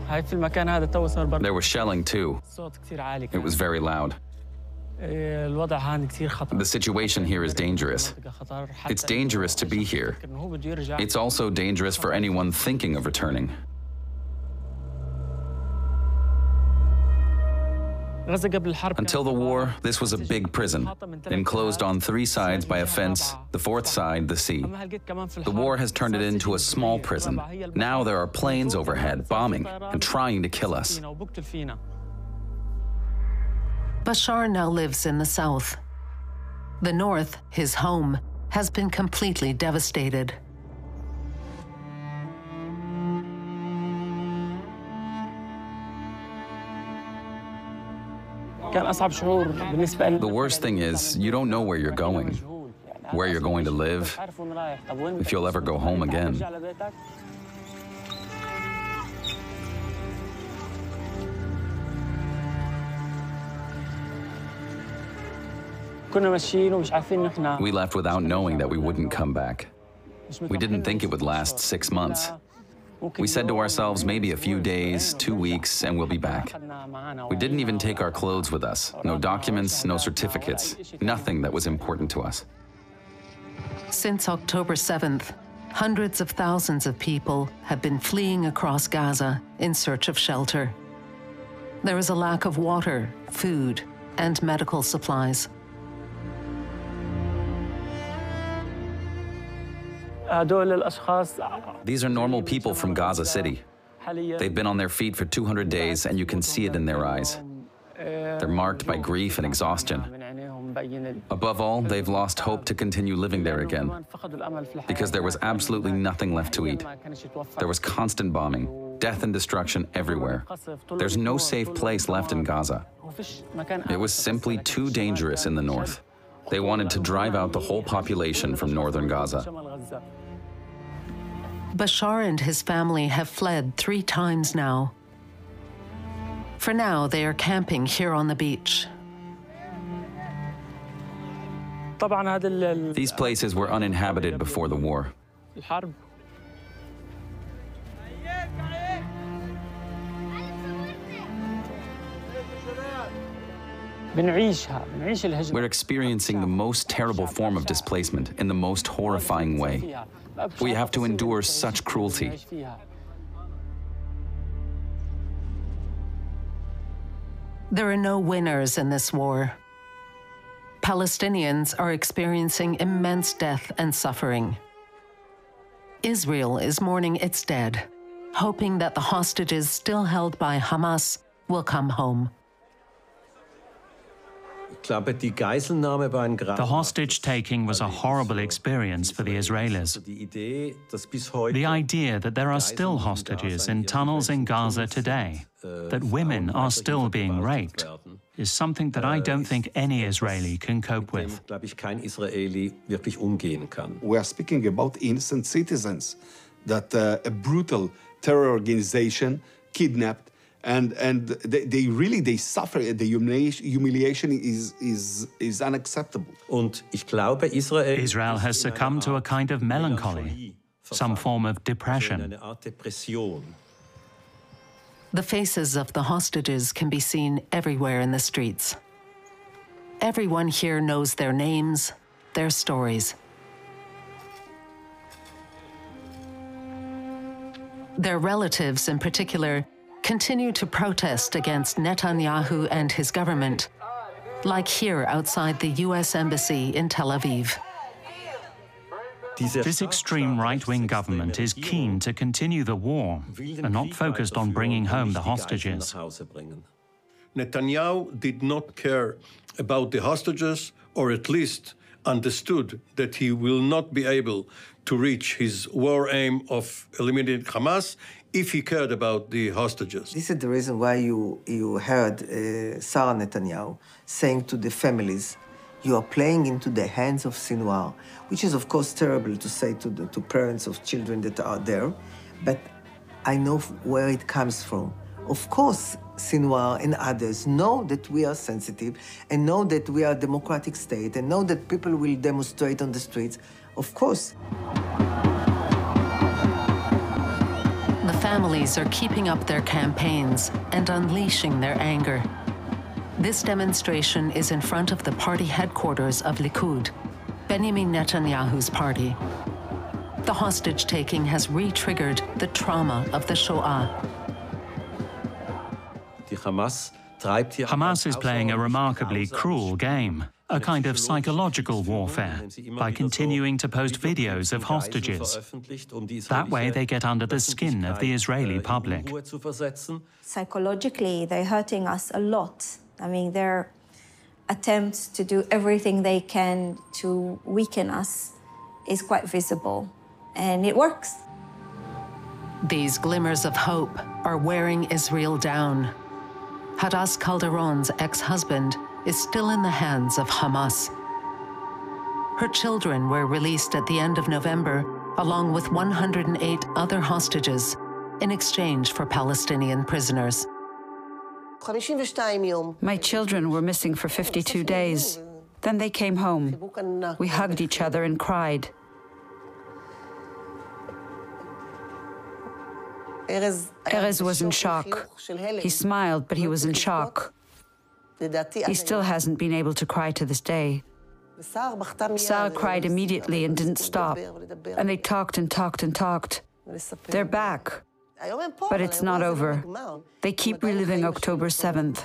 There was shelling too. It was very loud. The situation here is dangerous. It's dangerous to be here. It's also dangerous for anyone thinking of returning. Until the war, this was a big prison, enclosed on 3 sides by a fence, the 4th side the sea. The war has turned it into a small prison. Now there are planes overhead, bombing and trying to kill us. Bashar now lives in the south. The north, his home, has been completely devastated. The worst thing is, you don't know where you're going to live, if you'll ever go home again. We left without knowing that we wouldn't come back. We didn't think it would last 6 months. We said to ourselves, maybe a few days, 2 weeks, and we'll be back. We didn't even take our clothes with us. No documents, no certificates, nothing that was important to us. Since October 7th, hundreds of thousands of people have been fleeing across Gaza in search of shelter. There is a lack of water, food, and medical supplies. These are normal people from Gaza City. They've been on their feet for 200 days, and you can see it in their eyes. They're marked by grief and exhaustion. Above all, they've lost hope to continue living there again, because there was absolutely nothing left to eat. There was constant bombing, death and destruction everywhere. There's no safe place left in Gaza. It was simply too dangerous in the north. They wanted to drive out the whole population from northern Gaza. Bashar and his family have fled 3 times now. For now, they are camping here on the beach. These places were uninhabited before the war. We're experiencing the most terrible form of displacement in the most horrifying way. We have to endure such cruelty. There are no winners in this war. Palestinians are experiencing immense death and suffering. Israel is mourning its dead, hoping that the hostages still held by Hamas will come home. The hostage-taking was a horrible experience for the Israelis. The idea that there are still hostages in tunnels in Gaza today, that women are still being raped, is something that I don't think any Israeli can cope with. We are speaking about innocent citizens that a brutal terror organization kidnapped, and they suffer. The humiliation is unacceptable. Israel has succumbed to a kind of melancholy, some form of depression. The faces of the hostages can be seen everywhere in the streets. Everyone here knows their names, their stories. Their relatives, in particular, continue to protest against Netanyahu and his government, like here outside the US Embassy in Tel Aviv. This extreme right-wing government is keen to continue the war and not focused on bringing home the hostages. Netanyahu did not care about the hostages, or at least understood that he will not be able to reach his war aim of eliminating Hamas if he cared about the hostages. This is the reason why you heard Sarah Netanyahu saying to the families, you are playing into the hands of Sinwar, which is, of course, terrible to say to parents of children that are there, but I know where it comes from. Of course, Sinwar and others know that we are sensitive and know that we are a democratic state and know that people will demonstrate on the streets. Of course. The families are keeping up their campaigns and unleashing their anger. This demonstration is in front of the party headquarters of Likud, Benjamin Netanyahu's party. The hostage-taking has re-triggered the trauma of the Shoah. Hamas is playing a remarkably cruel game, a kind of psychological warfare, by continuing to post videos of hostages. That way they get under the skin of the Israeli public. Psychologically, they're hurting us a lot. I mean, their attempts to do everything they can to weaken us is quite visible, and it works. These glimmers of hope are wearing Israel down. Hadass Calderon's ex-husband is still in the hands of Hamas. Her children were released at the end of November, along with 108 other hostages, in exchange for Palestinian prisoners. My children were missing for 52 days. Then they came home. We hugged each other and cried. Erez was in shock. He smiled, but he was in shock. He still hasn't been able to cry to this day. Sar cried immediately and didn't stop. And they talked and talked and talked. They're back. But it's not over. They keep reliving October 7th.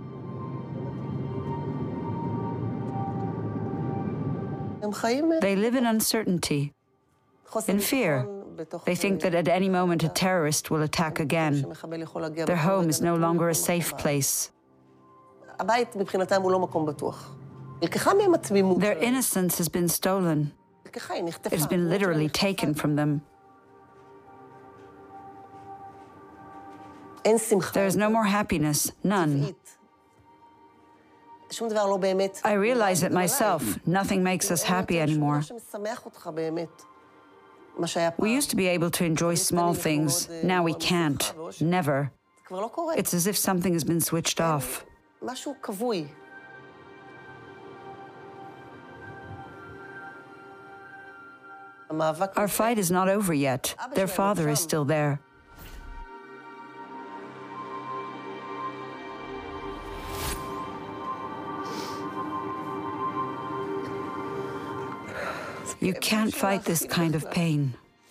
They live in uncertainty, in fear. They think that at any moment a terrorist will attack again. Their home is no longer a safe place. Their innocence has been stolen. It has been literally taken from them. There is no more happiness, none. I realize it myself. Nothing makes us happy anymore. We used to be able to enjoy small things. Now we can't. Never. It's as if something has been switched off. Our fight is not over yet. Their father is still there. You can't fight this kind of pain.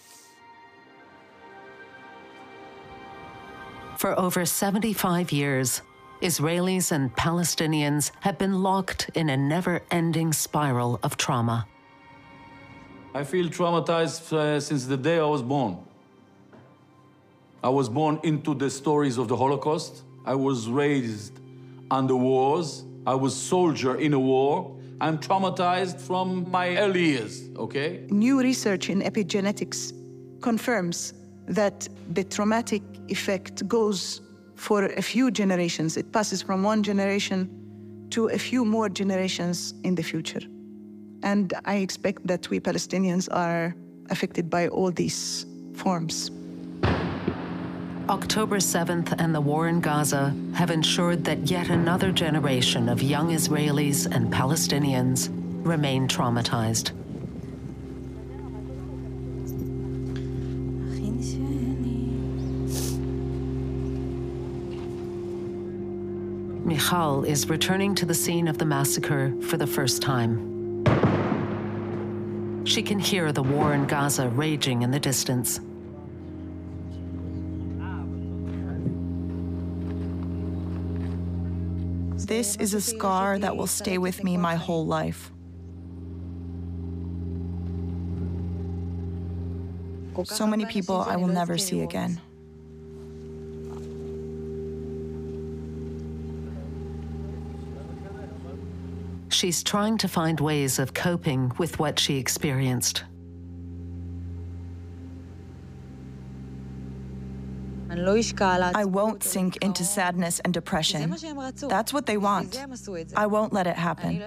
For over 75 years, Israelis and Palestinians have been locked in a never-ending spiral of trauma. I feel traumatized since the day I was born. I was born into the stories of the Holocaust. I was raised under wars. I was a soldier in a war. I'm traumatized from my early years, okay? New research in epigenetics confirms that the traumatic effect goes for a few generations. It passes from one generation to a few more generations in the future. And I expect that we Palestinians are affected by all these forms. October 7th and the war in Gaza have ensured that yet another generation of young Israelis and Palestinians remain traumatized. Michal is returning to the scene of the massacre for the first time. She can hear the war in Gaza raging in the distance. This is a scar that will stay with me my whole life. So many people I will never see again. She's trying to find ways of coping with what she experienced. I won't sink into sadness and depression. That's what they want. I won't let it happen.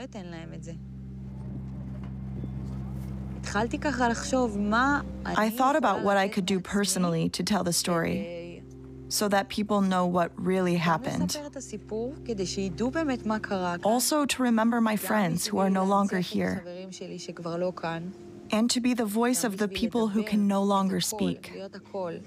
I thought about what I could do personally to tell the story, so that people know what really happened. Also to remember my friends who are no longer here, and to be the voice of the people who can no longer speak.